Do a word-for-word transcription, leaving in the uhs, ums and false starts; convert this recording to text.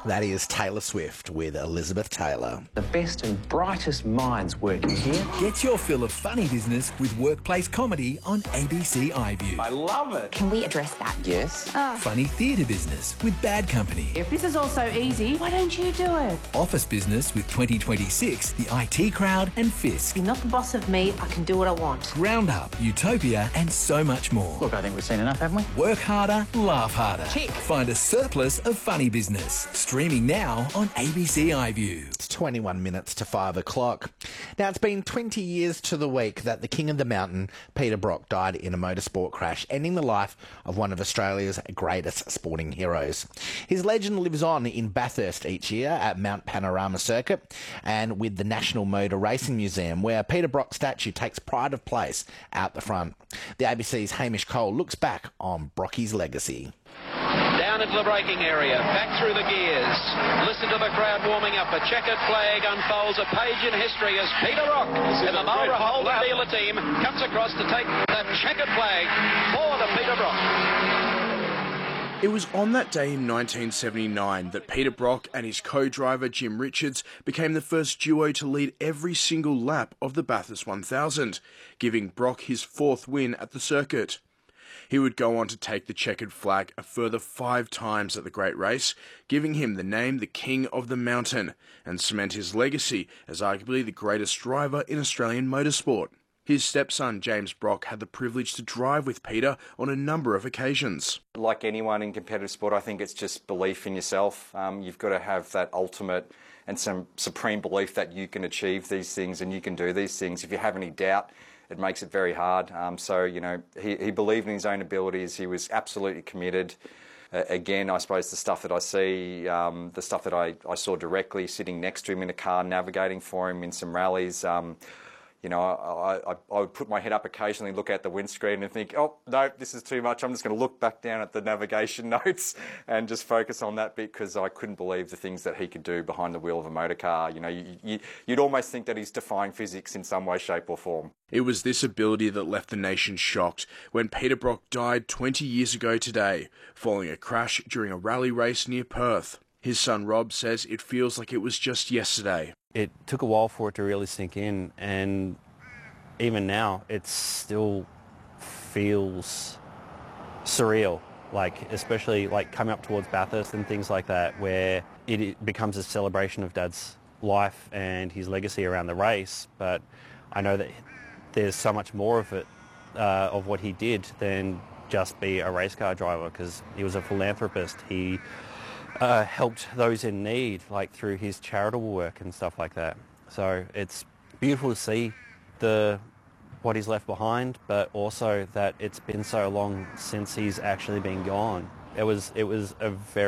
That is Taylor Swift with Elizabeth Taylor. The best and brightest minds working here. Get your fill of funny business with workplace comedy on A B C iView. I love it. Can we address that? Yes. Oh. Funny theatre business with Bad Company. If this is all so easy, why don't you do it? Office business with twenty twenty-six, The I T Crowd and Fisk. You're not the boss of me, I can do what I want. Roundup, Utopia and so much more. Look, I think we've seen enough, haven't we? Work harder, laugh harder. Tick. Find a surplus of funny business. Streaming now on A B C iView. It's twenty-one minutes to five o'clock. Now, it's been twenty years to the week that the King of the Mountain, Peter Brock, died in a motorsport crash, ending the life of one of Australia's greatest sporting heroes. His legend lives on in Bathurst each year at Mount Panorama Circuit and with the National Motor Racing Museum, where Peter Brock's statue takes pride of place out the front. The A B C's Hamish Cole looks back on Brocky's legacy. Down into the braking area, back through the gears. Listen to the crowd warming up. A checkered flag unfolds a page in history as Peter Brock and the Marlborough Holden dealer team comes across to take that checkered flag for the Peter Brock. It was on that day in nineteen seventy-nine that Peter Brock and his co-driver Jim Richards became the first duo to lead every single lap of the Bathurst one thousand, giving Brock his fourth win at the circuit. He would go on to take the checkered flag a further five times at the Great Race, giving him the name the King of the Mountain, and cement his legacy as arguably the greatest driver in Australian motorsport. His stepson James Brock had the privilege to drive with Peter on a number of occasions. Like anyone in competitive sport, I think it's just belief in yourself. Um, you've got to have that ultimate and some supreme belief that you can achieve these things and you can do these things. If you have any doubt, it makes it very hard. Um, so, you know, he, he believed in his own abilities. He was absolutely committed. Uh, again, I suppose the stuff that I see, um, the stuff that I, I saw directly sitting next to him in a car, navigating for him in some rallies, um, you know, I, I, I would put my head up occasionally, look out the windscreen and think, oh, no, this is too much. I'm just going to look back down at the navigation notes and just focus on that bit because I couldn't believe the things that he could do behind the wheel of a motor car. You know, you, you, you'd almost think that he's defying physics in some way, shape or form. It was this ability that left the nation shocked when Peter Brock died twenty years ago today, following a crash during a rally race near Perth. His son Rob says it feels like it was just yesterday. It took a while for it to really sink in, and even now it still feels surreal, like especially like coming up towards Bathurst and things like that, where it, it becomes a celebration of Dad's life and his legacy around the race. But I know that there's so much more of it, uh, of what he did than just be a race car driver, because he was a philanthropist. He Uh, helped those in need, like through his charitable work and stuff like that. So it's beautiful to see the what he's left behind, but also that it's been so long since he's actually been gone. It was it was a very